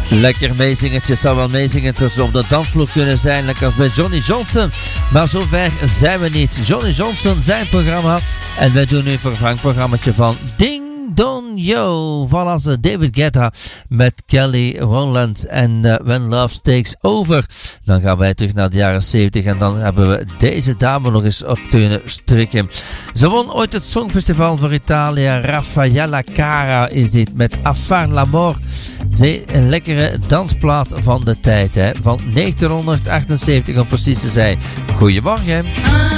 Lekker meezingertje, het zou wel meezingen tussen op de dansvloer kunnen zijn, lekker als bij Johnny Johnson. Maar zover zijn we niet. Johnny Johnson, zijn programma. En wij doen nu een vervangprogrammaatje van Ding Don Yo. Van als David Guetta met Kelly Rowland en When Love Takes Over. Dan gaan wij terug naar de jaren 70 en dan hebben we deze dame nog eens op kunnen strikken. Ze won ooit het Songfestival voor Italië. Raffaella Cara is dit met Affar l'Amor. Een lekkere dansplaat van de tijd, hè? Van 1978 om precies te zijn. Goedemorgen.